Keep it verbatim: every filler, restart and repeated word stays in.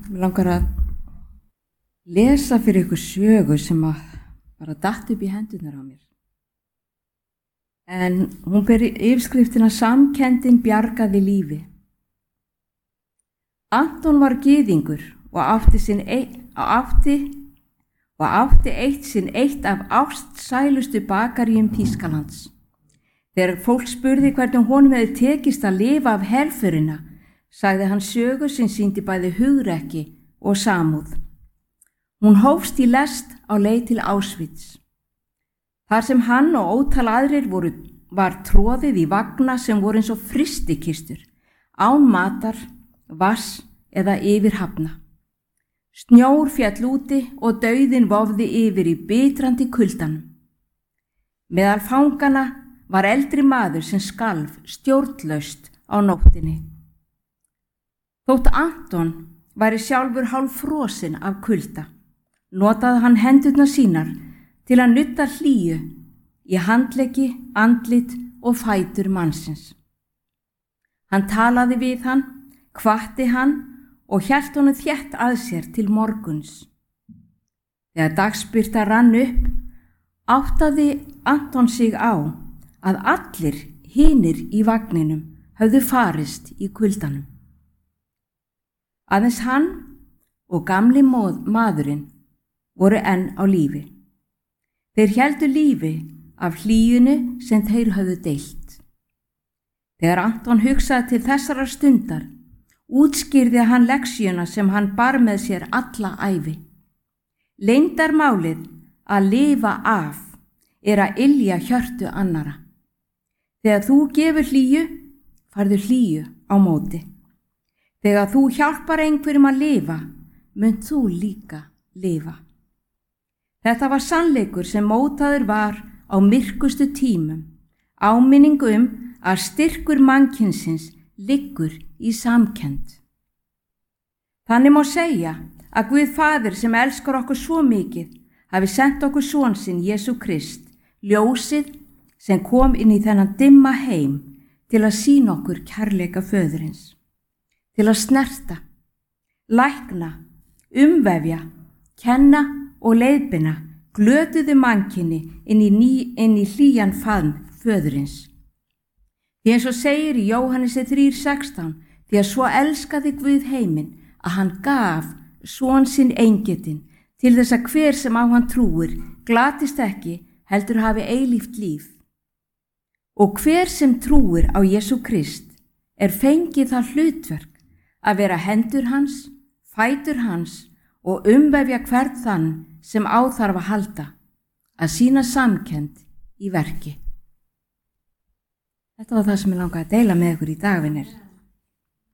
Mér langar að lesa fyrir ykkur sögu sem að bara datt upp í hendurnar á mér. En hún ber yfirskriftina Samkenndin bjargaði lífi. Anton var gyðingur og átti, eitt, átti, og átti eitt sinn eitt af ástsælustu bakaríum Þýskalands. Þegar fólk spurði hvernig honum hefði tekist að lifa af herförina, sagði hann sögu sem sýndi bæði hugrekki og samúð. Hún hófst í lest á leið til Auschwitz. Þar sem hann og ótal aðrir voru, var tróðið í vagna sem voru eins og frystikistur, án matar, vass eða yfir hafna. Snjór féll úti og dauðinn vofði yfir í bitrandi kuldanum. Meðal fangana var eldri maður sem skalf stjórnlaust á nóttinni. Þótt Anton væri sjálfur hálf frosinn af kulda, notaði hann hendurnar sínar til að nudda hlýju í handleggi, andlit og fætur mannsins. Hann talaði við hann, hvatti hann og hélt honum þétt að sér til morguns. Þegar dagsbirta rann upp, áttaði Anton sig á að allir hinir í vagninum höfðu farist í kuldanum. Aðeins hann og gamli maðurinn voru enn á lífi. Þeir héldu lífi af hlýjunni sem þeir höfðu deilt. Þegar Anton hugsaði til þessarar stundar, útskýrði hann leksíuna sem hann bar með sér alla ævi. Leyndarmálið að lifa af er að ylja hjörtu annara. Þegar þú gefur hlýju, færðu hlýju á móti. Þegar þú hjálpar einhverjum að lifa, munt þú líka lifa. Þetta var sannleikur sem mótaður var á myrkustu tímum, áminning um að styrkur mannkynsins liggur í samkennd. Þannig má segja að Guð Faðir sem elskar okkur svo mikið hafi sent okkur son sinn Jesú Krist, ljósið sem kom inn í þennan dimma heim til að sýna okkur kærleika föðurins, til að snerta, lækna, umvefja, kenna og leiðbeina glötuðu mannkyni inn í, ný, inn í hlýjan faðm föðurins. Því eins og segir í Jóhannesi þrjú sextán, því að svo elskaði Guð heiminn að hann gaf son sinn eingetinn til þess að hver sem á hann trúir glatist ekki heldur hafi eilíft líf. Og hver sem trúir á Jesú Krist er fengið það hlutverk að vera hendur hans, fætur hans og umvefja hvern þann sem á þarf að halda, að sýna samkennd í verki. Þetta var það sem ég langaði að deila með ykkur í dag, vinir.